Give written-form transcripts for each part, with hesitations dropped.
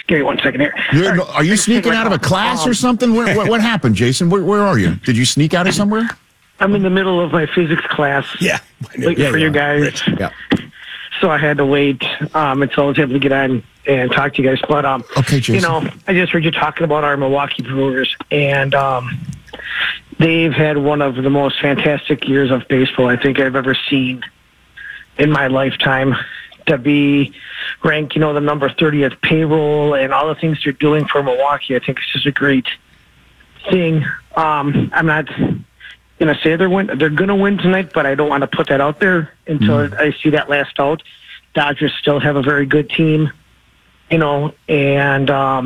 Give me 1 second here. Are you sneaking out of a class or something? What happened, Jason? Where are you? Did you sneak out of somewhere? I'm in the middle of my physics class. Yeah. Waiting for you guys. Rich. Yeah. So I had to wait until I was able to get on and talk to you guys. But, okay, Jason. I just heard you talking about our Milwaukee Brewers, and they've had one of the most fantastic years of baseball I think I've ever seen in my lifetime. To be ranked, the number 30th payroll and all the things they're doing for Milwaukee, I think it's just a great thing. I'm not going to say they're going to win tonight, but I don't want to put that out there until I see that last out. Dodgers still have a very good team, and you got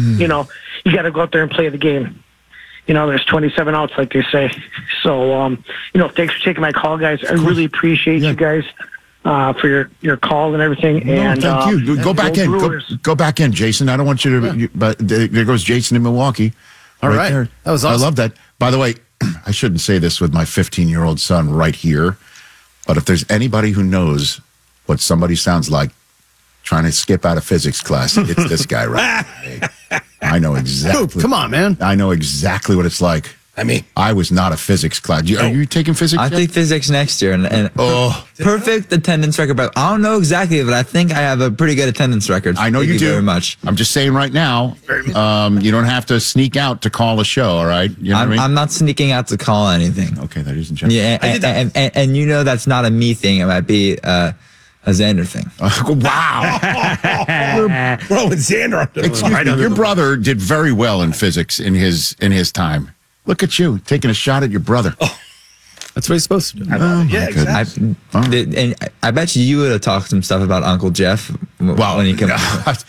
to go out there and play the game. There's 27 outs, like they say. So, thanks for taking my call, guys. I really appreciate you guys. For your call and everything. And thank you. Go back in. Go back in, Jason. I don't want you to. But there goes Jason in Milwaukee. All right. There. That was awesome. I love that. By the way, I shouldn't say this with my 15-year-old son right here, but if there's anybody who knows what somebody sounds like trying to skip out of physics class, it's this guy right here. I know exactly. Come on, man. I know exactly what it's like. I was not a physics class. Are you taking physics? I take physics next year, and perfect attendance record. But I don't know exactly, but I think I have a pretty good attendance record. I know you do. Very much. I'm just saying right now, you don't have to sneak out to call a show. All right, you know what I mean? I'm not sneaking out to call anything. Okay, that isn't gentleman. Yeah, and that's not a me thing. It might be a Xander thing. Wow. Bro, with Xander. Excuse me, your brother did very well in physics in his time. Look at you, taking a shot at your brother. Oh, that's what he's supposed to do. Yeah, exactly. And I bet you would have talked some stuff about Uncle Jeff when he came out.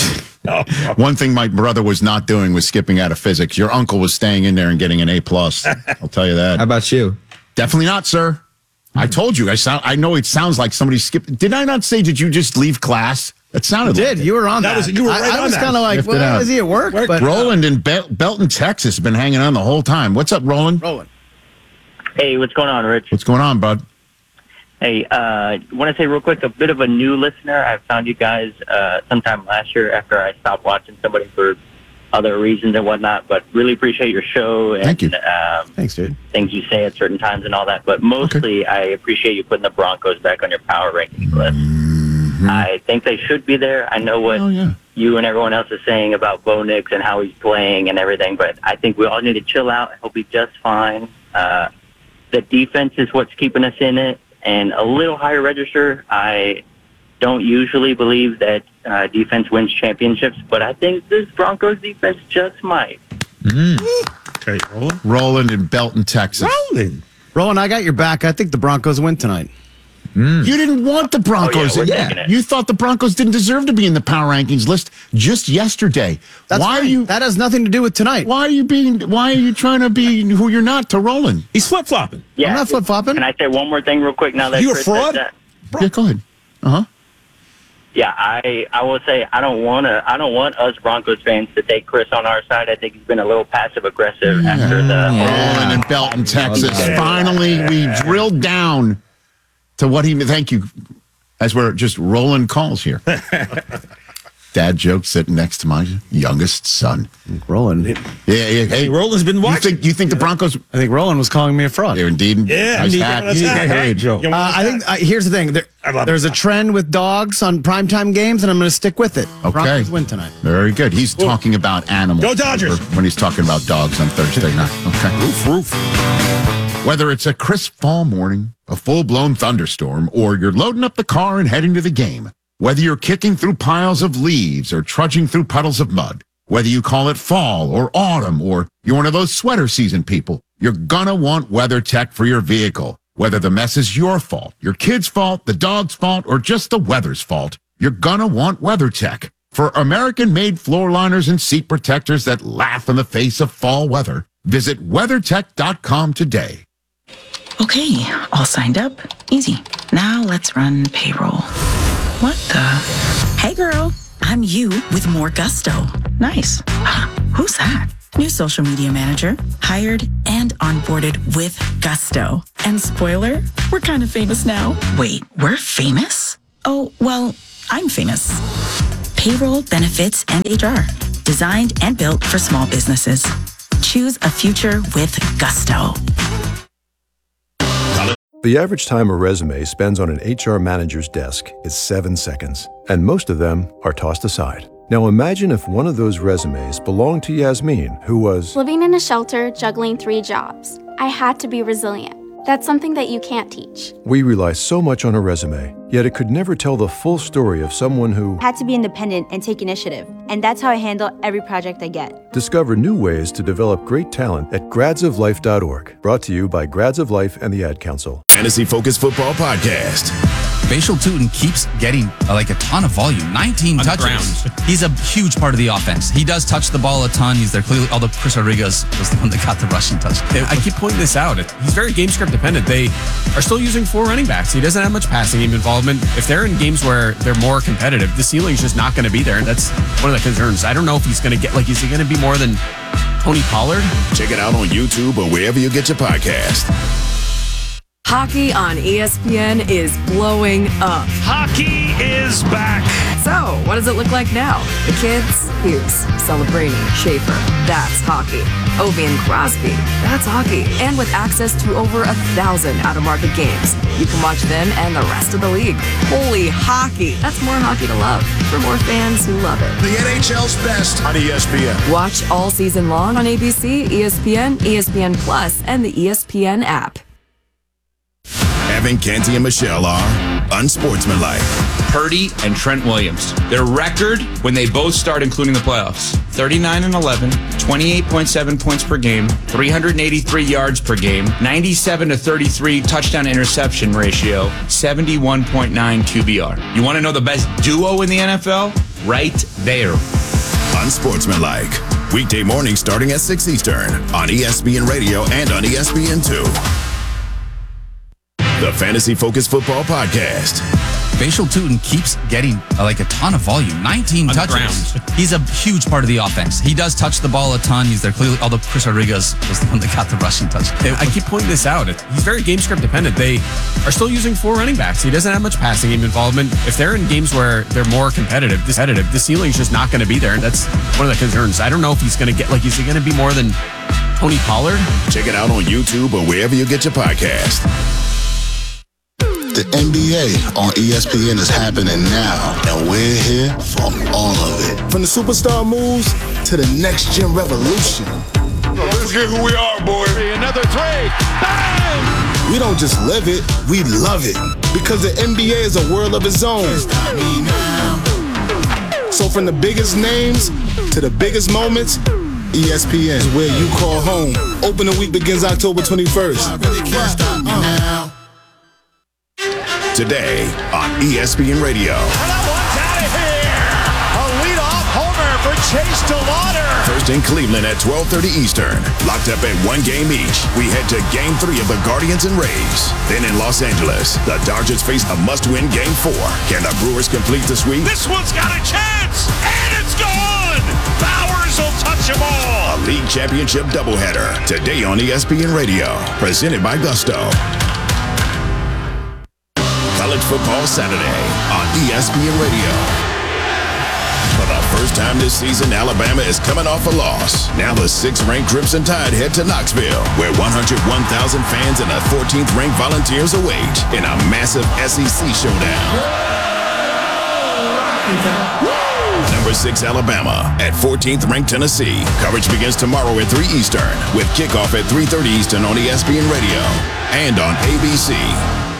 One thing my brother was not doing was skipping out of physics. Your uncle was staying in there and getting an A+. I'll tell you that. How about you? Definitely not, sir. I told you. I know it sounds like somebody skipped. Did I not say, did you just leave class? It sounded like it. You were on that. You were right on that. I was kind of like, well, is he at work? But Roland in Belton, Texas, has been hanging on the whole time. What's up, Roland? Hey, what's going on, Rich? What's going on, bud? Hey, want to say real quick, a bit of a new listener. I found you guys sometime last year after I stopped watching somebody for other reasons and whatnot, but really appreciate your show. And, thank you. Thanks, dude. Things you say at certain times and all that. But mostly, I appreciate you putting the Broncos back on your power rankings list. I think they should be there. I know what you and everyone else is saying about Bo Nix and how he's playing and everything, but I think we all need to chill out. He'll be just fine. The defense is what's keeping us in it, and a little higher register. I don't usually believe that defense wins championships, but I think this Broncos defense just might. Okay, Roland in Belton, Texas. Roland, I got your back. I think the Broncos win tonight. You didn't want the Broncos. You thought the Broncos didn't deserve to be in the power rankings list just yesterday. That has nothing to do with tonight. Why are you trying to be who you're not to Roland? He's flip-flopping. Yeah. I'm not flip-flopping. Can I say one more thing real quick now that you a Chris fraud? said that? Yeah, go ahead. Yeah, I will say I don't want us Broncos fans to take Chris on our side. I think he's been a little passive aggressive after the Roland in Belton, Texas. Finally, we drilled down to what he. Thank you. As we're just rolling calls here. Dad joke sitting next to my youngest son. Roland. Yeah. Hey, Roland's been watching. You think the Broncos? I think Roland was calling me a fraud. Yeah, indeed. Yeah, nice hat. I think here's the thing. There's a trend with dogs on primetime games, and I'm going to stick with it. Okay. Broncos win tonight. Very good. He's talking about animals. Go Dodgers! When he's talking about dogs on Thursday night. Okay. Roof. Whether it's a crisp fall morning, a full-blown thunderstorm, or you're loading up the car and heading to the game, whether you're kicking through piles of leaves or trudging through puddles of mud, whether you call it fall or autumn or you're one of those sweater season people, you're gonna want WeatherTech for your vehicle. Whether the mess is your fault, your kid's fault, the dog's fault, or just the weather's fault, you're gonna want WeatherTech. For American-made floor liners and seat protectors that laugh in the face of fall weather, visit WeatherTech.com today. Okay, all signed up. Easy. Now let's run payroll. What the? Hey girl, I'm you with more gusto. Nice. Who's that? New social media manager, hired and onboarded with gusto. And spoiler, we're kind of famous now. Wait, we're famous? Oh, well, I'm famous. payroll, benefits, and HR. Designed and built for small businesses. Choose a future with Gusto. The average time a resume spends on an HR manager's desk is 7 seconds, and most of them are tossed aside. Now imagine if one of those resumes belonged to Yasmin, who was living in a shelter, juggling 3 jobs. I had to be resilient. That's something that you can't teach. We rely so much on a resume, yet it could never tell the full story of someone who had to be independent and take initiative. And that's how I handle every project I get. Discover new ways to develop great talent at gradsoflife.org. Brought to you by Grads of Life and the Ad Council. Fantasy Focus Football Podcast. Facial Tootin keeps getting a ton of volume. 19 touches. He's a huge part of the offense. He does touch the ball a ton. He's there clearly, although Chris Rodriguez was the one that got the rushing touch. I keep pointing this out. He's very game script dependent. They are still using 4 running backs. He doesn't have much passing game involvement. If they're in games where they're more competitive, the ceiling's just not going to be there. And that's one of the concerns. I don't know if he's going to get, is he going to be more than Tony Pollard? Check it out on YouTube or wherever you get your podcast. Hockey on ESPN is blowing up. Hockey is back. So, what does it look like now? The kids? Hughes, Celebrini, Schaefer. That's hockey. Ovi and Crosby. That's hockey. And with access to over 1,000 out-of-market games, you can watch them and the rest of the league. Holy hockey. That's more hockey to love for more fans who love it. The NHL's best on ESPN. Watch all season long on ABC, ESPN, ESPN Plus, and the ESPN app. Evan, Canty, and Michelle are unsportsmanlike. Purdy and Trent Williams. Their record when they both start, including the playoffs, 39-11, 28.7 points per game, 383 yards per game, 97-33 touchdown interception ratio, 71.9 QBR. You want to know the best duo in the NFL? Right there. Unsportsmanlike. Weekday mornings starting at 6 Eastern on ESPN Radio and on ESPN2. The Fantasy Focus Football Podcast. Facial Tootin keeps getting a ton of volume. 19 touches. He's a huge part of the offense. He does touch the ball a ton. He's there clearly, although Chris Rodriguez was the one that got the rushing touch. I keep pointing this out. He's very game script dependent. They are still using 4 running backs. He doesn't have much passing game involvement. If they're in games where they're more competitive, the ceiling's just not going to be there. And that's one of the concerns. I don't know if he's going to get, is he going to be more than Tony Pollard? Check it out on YouTube or wherever you get your podcast. The NBA on ESPN is happening now, and we're here for all of it. From the superstar moves to the next-gen revolution. Let's get who we are, boy. Another 3. Bang! We don't just live it, we love it. Because the NBA is a world of its own. So from the biggest names to the biggest moments, ESPN is where you call home. Opening week begins October 21st. Today on ESPN Radio. And that one's out of here. A leadoff homer for Chase DeLauder. First in Cleveland at 12:30 Eastern. Locked up at 1 game each. We head to Game 3 of the Guardians and Rays. Then in Los Angeles, the Dodgers face a must-win Game 4. Can the Brewers complete the sweep? This one's got a chance, and it's gone. Bowers will touch them all. A league championship doubleheader. Today on ESPN Radio. Presented by Gusto. College Football Saturday on ESPN Radio. For the first time this season, Alabama is coming off a loss. Now the 6th-ranked Crimson Tide head to Knoxville, where 101,000 fans and the 14th-ranked Volunteers await in a massive SEC showdown. Number 6 Alabama at 14th-ranked Tennessee. Coverage begins tomorrow at 3 Eastern with kickoff at 3:30 Eastern on ESPN Radio and on ABC.